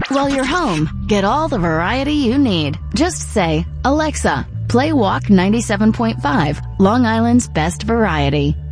While you're home, get all the variety you need. Just say, Alexa, play Walk 97.5, Long Island's best variety.